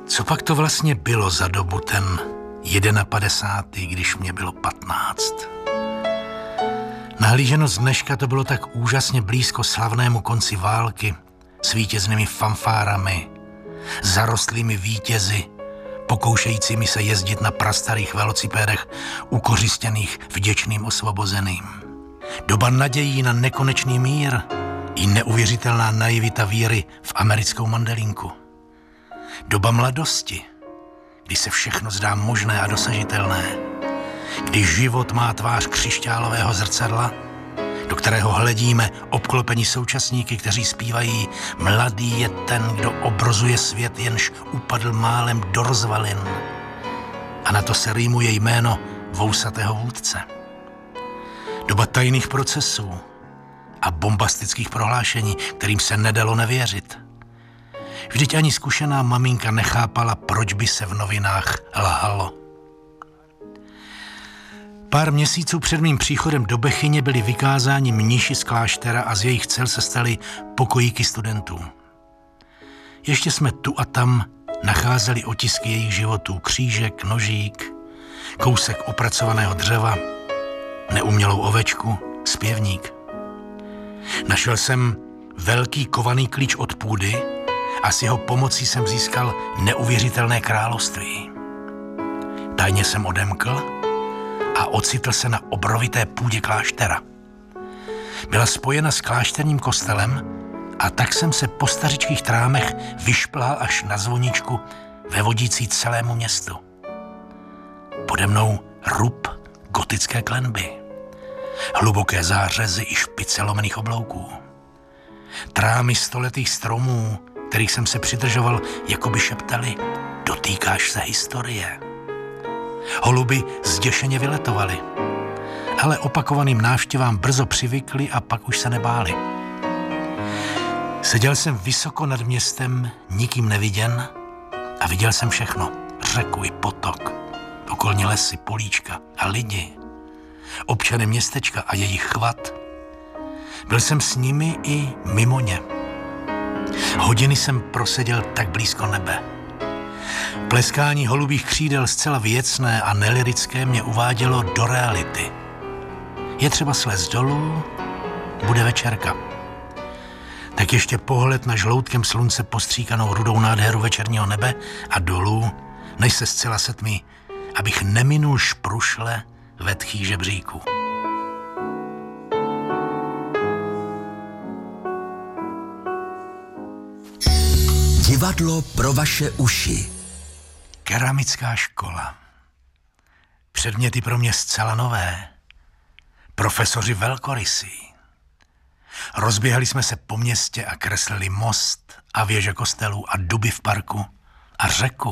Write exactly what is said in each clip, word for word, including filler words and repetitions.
Co pak to vlastně bylo za dobu ten padesátý první, když mě bylo patnáct? Nahlíženo z dneška to bylo tak úžasně blízko slavnému konci války s vítěznými fanfárami, zarostlými vítězi, pokoušejícími se jezdit na prastarých velocipédech ukořistěných vděčným osvobozeným. Doba nadějí na nekonečný mír i neuvěřitelná naivita víry v americkou mandelinku. Doba mladosti, kdy se všechno zdá možné a dosažitelné, kdy život má tvář křišťálového zrcadla, do kterého hledíme obklopení současníky, kteří zpívají mladý je ten, kdo obrozuje svět, jenž upadl málem do rozvalin. A na to se rýmuje jméno vousatého vůdce. Doba tajných procesů a bombastických prohlášení, kterým se nedalo nevěřit. Vždyť ani zkušená maminka nechápala, proč by se v novinách lhalo. Pár měsíců před mým příchodem do Bechyně byli vykázáni mniši z kláštera a z jejich cel se stali pokojíky studentů. Ještě jsme tu a tam nacházeli otisky jejich životů, křížek, nožík, kousek opracovaného dřeva, neumělou ovečku, zpěvník. Našel jsem velký kovaný klíč od půdy a s jeho pomocí jsem získal neuvěřitelné království. Tajně jsem odemkl a ocitl se na obrovité půdě kláštera. Byla spojena s klášterním kostelem a tak jsem se po stařičkých trámech vyšplhal až na zvoničku vevodící celému městu. Pode mnou rub gotické klenby, hluboké zářezy i špice lomených oblouků. Trámy stoletých stromů, kterých jsem se přidržoval, jako by šeptali, dotýkáš se historie. Holuby zděšeně vyletovaly, ale opakovaným návštěvám brzo přivykli a pak už se nebáli. Seděl jsem vysoko nad městem, nikým neviděn, a viděl jsem všechno. Řeku i potok, okolní lesy, políčka a lidi, občany městečka a jejich chvat. Byl jsem s nimi i mimo ně. Hodiny jsem proseděl tak blízko nebe. Pleskání holubých křídel zcela věcné a nelirické mě uvádělo do reality. Je třeba slez dolů, bude večerka. Tak ještě pohled na žloutkem slunce postříkanou rudou nádheru večerního nebe a dolů, než se zcela setmí, abych neminul šprušle vetchých žebříků. Divadlo pro vaše uši. Keramická škola. Předměty pro mě zcela nové. Profesoři velkorysí. Rozběhali jsme se po městě a kreslili most a věže kostelů a duby v parku a řeku.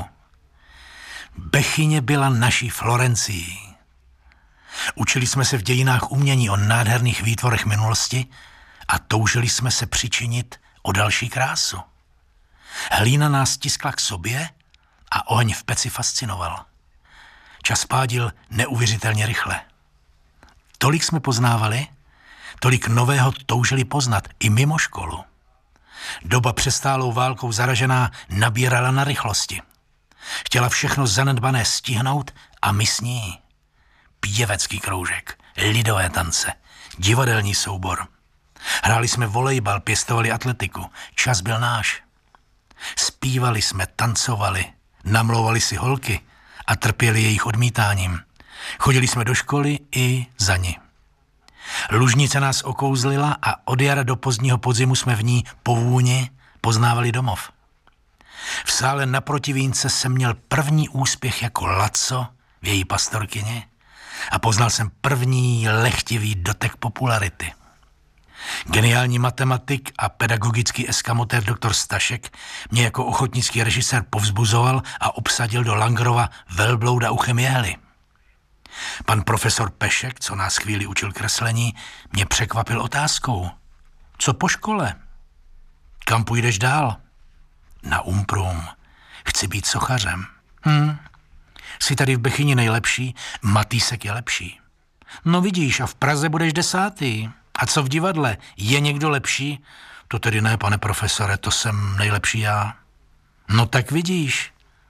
Bechyně byla naší Florencií. Učili jsme se v dějinách umění o nádherných výtvorech minulosti a toužili jsme se přičinit o další krásu. Hlína nás tiskla k sobě a oheň v peci fascinoval. Čas pádil neuvěřitelně rychle. Tolik jsme poznávali, tolik nového toužili poznat i mimo školu. Doba přestálou válkou zaražená nabírala na rychlosti. Chtěla všechno zanedbané stihnout a my s ní. Pěvecký kroužek, lidové tance, divadelní soubor. Hráli jsme volejbal, pěstovali atletiku, čas byl náš. Zpívali jsme, tancovali, namlouvali si holky a trpěli jejich odmítáním. Chodili jsme do školy i za ní. Lužnice nás okouzlila a od jara do pozdního podzimu jsme v ní po vůni poznávali domov. V sále naproti Vínce jsem měl první úspěch jako Laco v její pastorkyni a poznal jsem první lehtivý dotek popularity. Geniální matematik a pedagogický eskamotér doktor Stašek mě jako ochotnický režisér povzbuzoval a obsadil do Langrova velblouda uchem jehly. Pan profesor Pešek, co nás chvíli učil kreslení, mě překvapil otázkou. Co po škole? Kam půjdeš dál? Na Umprum. Chci být sochařem. Hm. Jsi tady v Bechyni nejlepší, Matýsek je lepší. No vidíš, a v Praze budeš desátý. A co v divadle? Je někdo lepší? To tedy ne, pane profesore, to jsem nejlepší já. No tak vidíš,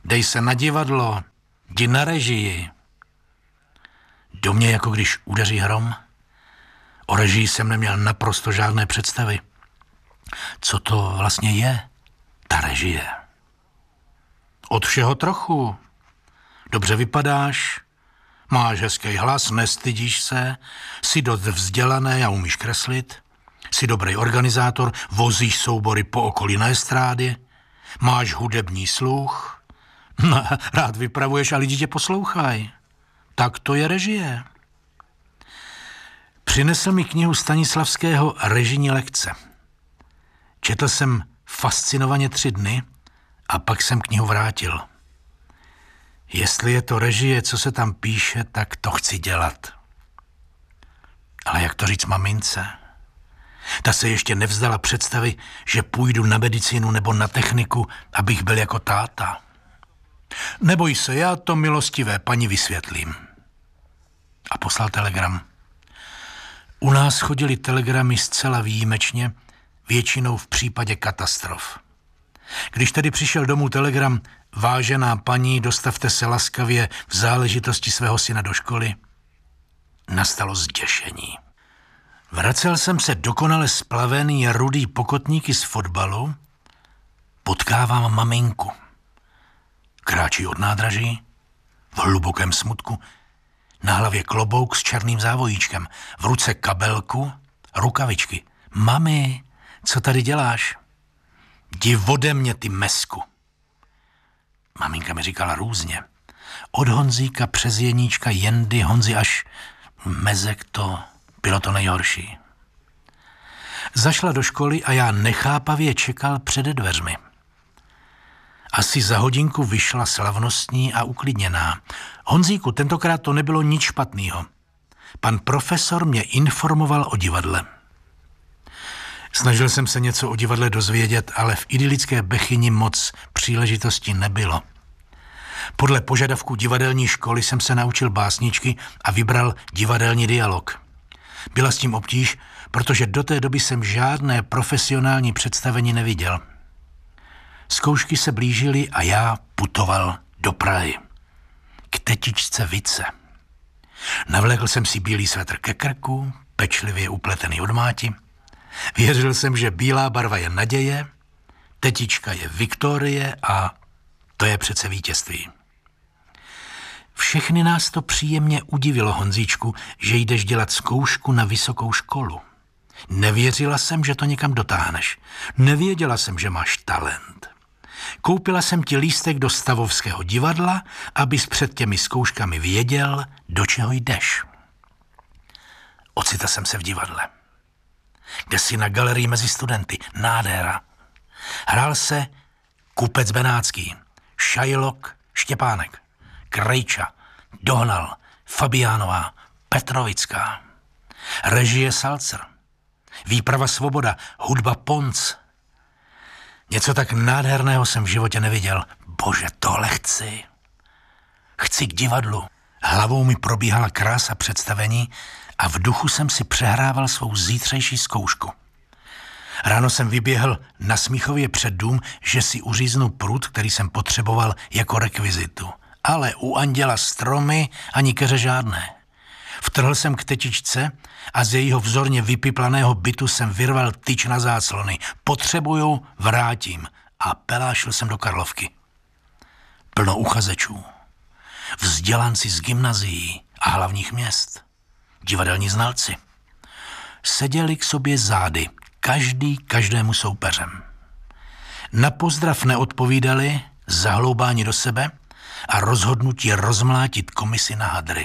dej se na divadlo, jdi na režii. Do mě jako když udeří hrom. O režii jsem neměl naprosto žádné představy. Co to vlastně je, ta režie? Od všeho trochu. Dobře vypadáš, máš hezký hlas, nestydíš se, jsi dost vzdělaný a umíš kreslit, jsi dobrý organizátor, vozíš soubory po okolí na estrádě, máš hudební sluch, no, rád vypravuješ a lidi tě poslouchají. Tak to je režie. Přinesl mi knihu Stanislavského Režijní lekce. Četl jsem fascinovaně tři dny a pak jsem knihu vrátil. Jestli je to režie, co se tam píše, tak to chci dělat. Ale jak to říct mamince? Ta se ještě nevzdala představy, že půjdu na medicínu nebo na techniku, abych byl jako táta. Neboj se, já to milostivé paní vysvětlím. A poslal telegram. U nás chodily telegramy zcela výjimečně, většinou v případě katastrof. Když tedy přišel domů telegram, vážená paní, dostavte se laskavě v záležitosti svého syna do školy, nastalo zděšení. Vracel jsem se dokonale splavený rudý pokotníky z fotbalu, potkávám maminku. Kráčí od nádraží, v hlubokém smutku, na hlavě klobouk s černým závojíčkem, v ruce kabelku, rukavičky. Mami, co tady děláš? Jdi ode mě, ty mesku. Maminka mi říkala různě. Od Honzíka přes Jeníčka, Jendy, Honzi až Mezek, to bylo to nejhorší. Zašla do školy a já nechápavě čekal před dveřmi. Asi za hodinku vyšla slavnostní a uklidněná. Honzíku, tentokrát to nebylo nic špatného. Pan profesor mě informoval o divadle. Snažil jsem se něco o divadle dozvědět, ale v idylické Bechyni moc příležitostí nebylo. Podle požadavků divadelní školy jsem se naučil básničky a vybral divadelní dialog. Byla s tím obtíž, protože do té doby jsem žádné profesionální představení neviděl. Zkoušky se blížily a já putoval do Prahy. K tetičce Vice. Navlékl jsem si bílý svetr ke krku, pečlivě upletený od máti. Věřil jsem, že bílá barva je naděje, tetička je Viktorie a to je přece vítězství. Všechny nás to příjemně udivilo, Honzíčku, že jdeš dělat zkoušku na vysokou školu. Nevěřila jsem, že to někam dotáhneš. Nevěděla jsem, že máš talent. Koupila jsem ti lístek do Stavovského divadla, abys před těmi zkouškami věděl, do čeho jdeš. Ocitl jsem se v divadle. Kde jsi na galerii mezi studenty. Nádhera. Hrál se Kupec Benácký, Šajlok, Štěpánek, Krejča, Dohnal, Fabiánová, Petrovická. Režie Salcer. Výprava Svoboda, hudba Ponc. Něco tak nádherného jsem v životě neviděl. Bože, tohle chci. Chci k divadlu. Hlavou mi probíhala krása představení a v duchu jsem si přehrával svou zítřejší zkoušku. Ráno jsem vyběhl na Smíchově před dům, že si uříznu prut, který jsem potřeboval jako rekvizitu. Ale u Anděla stromy ani keře žádné. Vtrhl jsem k tetičce a z jejího vzorně vypiplaného bytu jsem vyrval tyč na záclony. Potřebuju, vrátím. A pelášil jsem do Karlovky. Plno uchazečů. Vzdělanci z gymnazií a hlavních měst. Divadelní znalci. Seděli k sobě zády, každý každému soupeřem. Na pozdrav neodpovídali, zahloubáni do sebe a rozhodnutí rozmlátit komisi na hadry.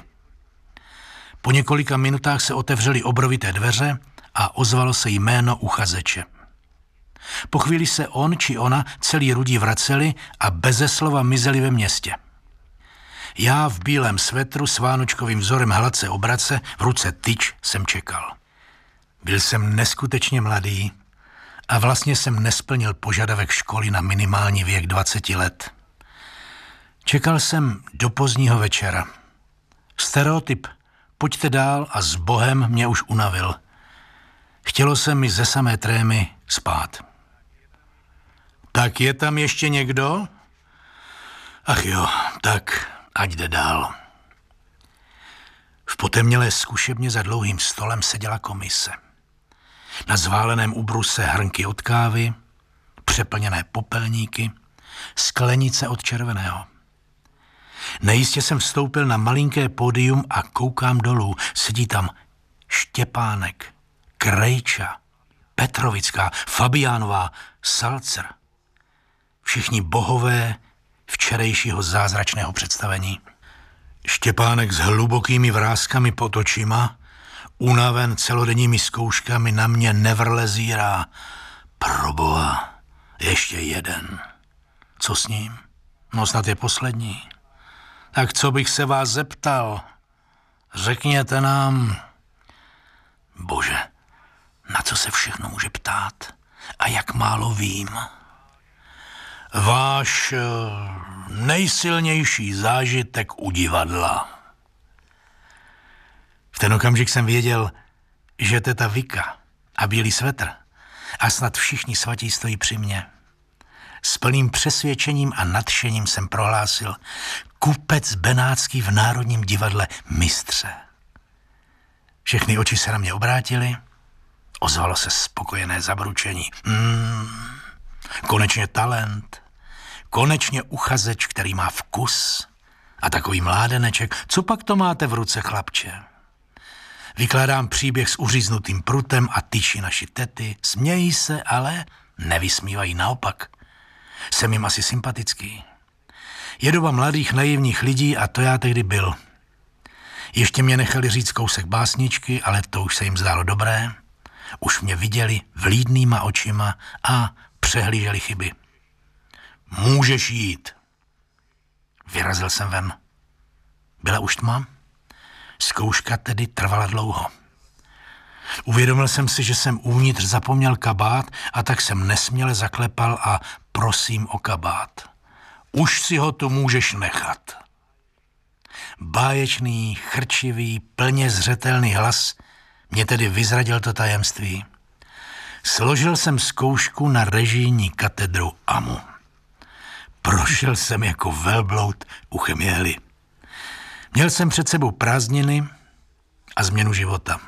Po několika minutách se otevřely obrovité dveře a ozvalo se jméno uchazeče. Po chvíli se on či ona celý rudí vraceli a beze slova mizeli ve městě. Já v bílém svetru s vánočkovým vzorem hladce obrace, v ruce tyč jsem čekal. Byl jsem neskutečně mladý a vlastně jsem nesplnil požadavek školy na minimální věk dvaceti let. Čekal jsem do pozdního večera. Stereotyp pojďte dál a s Bohem mě už unavil. Chtělo se mi ze samé trémy spát. Tak je tam ještě někdo? Ach jo, tak ať jde dál. V potemnělé zkušebně za dlouhým stolem seděla komise. Na zváleném ubruse hrnky od kávy, přeplněné popelníky, sklenice od červeného. Nejistě jsem vstoupil na malinké pódium a koukám dolů. Sedí tam Štěpánek, Krejča, Petrovická, Fabiánová, Salcer. Všichni bohové včerejšího zázračného představení. Štěpánek s hlubokými vrázkami pod očima, unaven celodenními zkouškami, na mě nevrle zírá. Proboha, ještě jeden. Co s ním? No snad je poslední. Tak co bych se vás zeptal? Řekněte nám. Bože, na co se všechno může ptát? A jak málo vím. Váš nejsilnější zážitek u divadla. V ten okamžik jsem věděl, že teta Vika a bílý svetr a snad všichni svatí stojí při mně. S plným přesvědčením a nadšením jsem prohlásil: kupec Benátský v Národním divadle mistře. Všechny oči se na mě obrátily, ozvalo se spokojené zabručení. Mm, konečně talent, konečně uchazeč, který má vkus. A takový mládeneček, co pak to máte v ruce, chlapče? Vykládám příběh s uříznutým prutem a tyčí naši tety. Smějí se, ale nevysmívají, naopak. Jsem jim asi sympatický. Je doba mladých naivních lidí a to já tehdy byl. Ještě mě nechali říct kousek básničky, ale to už se jim zdálo dobré. Už mě viděli vlídnýma očima a přehlíželi chyby. Můžeš jít. Vyrazil jsem ven. Byla už tma? Zkouška tedy trvala dlouho. Uvědomil jsem si, že jsem uvnitř zapomněl kabát, a tak jsem nesměle zaklepal a prosím o kabát. Už si ho tu můžeš nechat. Báječný, chrčivý, plně zřetelný hlas mě tedy vyzradil to tajemství. Složil jsem zkoušku na režijní katedru A M U. Prošel jsem jako velbloud uchem jehly. Měl jsem před sebou prázdniny a změnu života.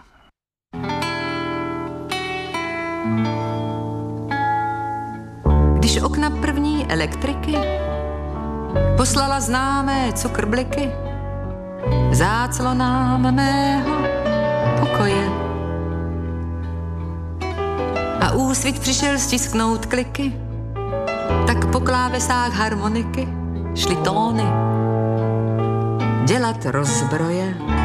Když okna první elektriky poslala známé cukrbliky záclonám mého pokoje a úsvit přišel stisknout kliky, tak po klávesách harmoniky šly tóny dělat rozbroje.